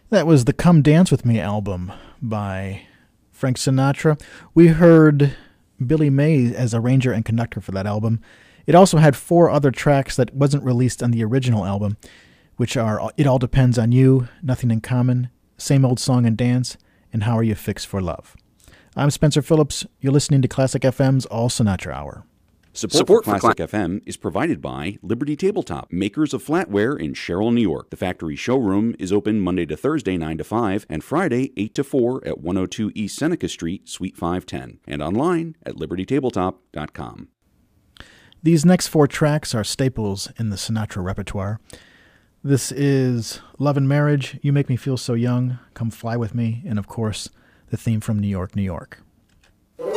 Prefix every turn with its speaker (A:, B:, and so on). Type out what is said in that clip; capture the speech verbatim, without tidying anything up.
A: That was the Come Dance With Me album by Frank Sinatra. We heard Billy May as arranger and conductor for that album. It also had four other tracks that wasn't released on the original album, which are It All Depends on You, Nothing in Common, Same Old Song and Dance, and How Are You Fixed for Love. I'm Spencer Phillips. You're listening to Classic F M's All Sinatra Hour.
B: Support, Support for Classic for Cla- F M is provided by Liberty Tabletop, makers of flatware in Sherrill, New York. The factory showroom is open Monday to Thursday, nine to five, and Friday, eight to four at one oh two East Seneca Street, Suite five ten, and online at liberty tabletop dot com.
A: These next four tracks are staples in the Sinatra repertoire. This is Love and Marriage, You Make Me Feel So Young, Come Fly With Me, and of course, the theme from New York, New York.